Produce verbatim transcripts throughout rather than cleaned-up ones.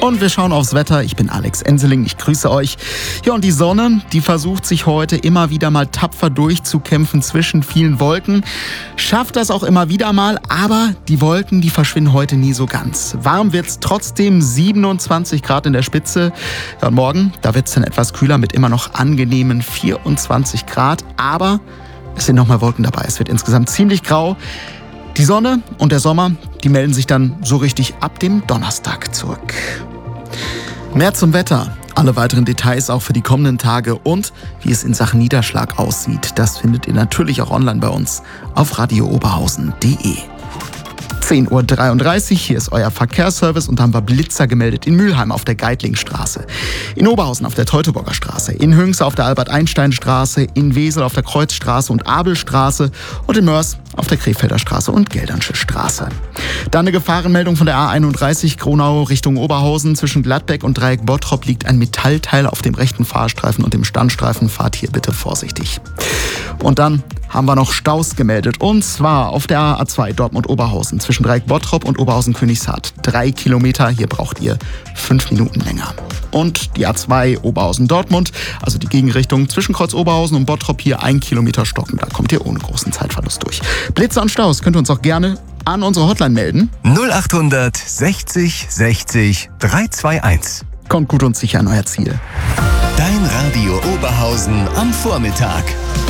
Und wir schauen aufs Wetter. Ich bin Alex Enseling, ich grüße euch. Ja, und die Sonne, die versucht sich heute immer wieder mal tapfer durchzukämpfen zwischen vielen Wolken. Schafft das auch immer wieder mal, aber die Wolken, die verschwinden heute nie so ganz. Warm wird's trotzdem, siebenundzwanzig Grad in der Spitze. Ja, und morgen, da wird's dann etwas kühler mit immer noch angenehmen vierundzwanzig Grad. Aber es sind nochmal Wolken dabei. Es wird insgesamt ziemlich grau. Die Sonne und der Sommer, die melden sich dann so richtig ab dem Donnerstag zurück. Mehr zum Wetter, alle weiteren Details auch für die kommenden Tage und wie es in Sachen Niederschlag aussieht, das findet ihr natürlich auch online bei uns auf radio oberhausen punkt de. zehn Uhr dreiunddreißig, hier ist euer Verkehrsservice und da haben wir Blitzer gemeldet in Mülheim auf der Geitlingstraße, in Oberhausen auf der Teutoburger Straße, in Hünxe auf der Albert-Einstein-Straße, in Wesel auf der Kreuzstraße und Abelstraße und in Mörs auf der Krefelder Straße und Geldernsche Straße. Dann eine Gefahrenmeldung von der A einunddreißig Kronau Richtung Oberhausen. Zwischen Gladbeck und Dreieck Bottrop liegt ein Metallteil auf dem rechten Fahrstreifen und dem Standstreifen. Fahrt hier bitte vorsichtig. Und dann haben wir noch Staus gemeldet. Und zwar auf der A zwei Dortmund-Oberhausen zwischen Dreieck Bottrop und Oberhausen-Königshardt. Drei Kilometer, hier braucht ihr fünf Minuten länger. Und die A zwei Oberhausen-Dortmund, also die Gegenrichtung zwischen Kreuz Oberhausen und Bottrop, hier ein Kilometer stocken. Da kommt ihr ohne großen Zeitverlust durch. Blitze und Staus könnt ihr uns auch gerne an unsere Hotline melden. null achthundert sechzig sechzig dreihundertzweiundundzwanzig. Kommt gut und sicher an euer Ziel. Dein Radio Oberhausen am Vormittag.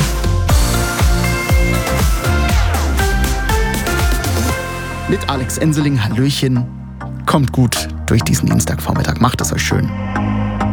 Mit Alex Enseling, Hallöchen. Kommt gut durch diesen Dienstagvormittag. Macht es euch schön.